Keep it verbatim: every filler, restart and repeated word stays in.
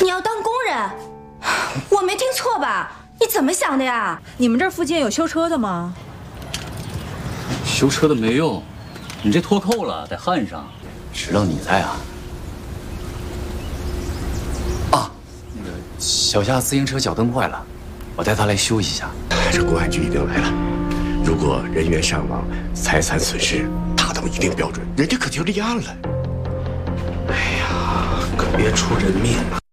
你要当工人？我没听错吧？你怎么想的呀？ 你们这儿附近有修车的吗？ 修车的没用，你这脱扣了，得焊上。知道你在啊。啊，那个小夏自行车脚蹬坏了，我带他来修一下。 这公安局一定来了。如果人员伤亡、财产损失达到一定标准，人家可就立案了。哎呀，可别出人命啊！